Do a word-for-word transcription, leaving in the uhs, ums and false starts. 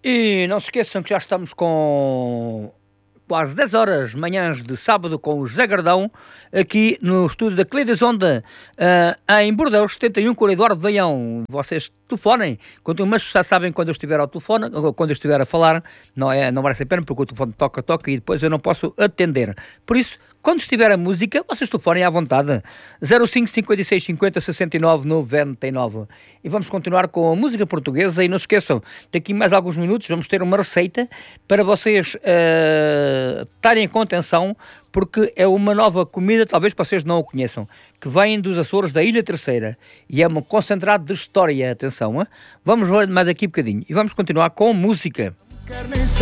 E não se esqueçam que já estamos com quase dez horas, manhãs de sábado, com o José Gardão, aqui no estúdio da Cleides Onda, uh, em Bordeaux, setenta e um, com o Eduardo Veião. Vocês telefonem, mas já sabem quando eu estiver ao telefone, ou quando eu estiver a falar, não, é, não merece a pena, porque o telefone toca, toca e depois eu não posso atender. Por isso, quando estiver a música, vocês telefonem à vontade. zero cinco, cinquenta e seis, cinquenta, sessenta e nove, noventa e nove. E vamos continuar com a música portuguesa. E não se esqueçam, daqui mais alguns minutos vamos ter uma receita para vocês uh, estarem com atenção, porque é uma nova comida, talvez vocês não a conheçam, que vem dos Açores, da Ilha Terceira, e é um concentrado de história. Atenção, hein? Vamos ver mais aqui um bocadinho e vamos continuar com música.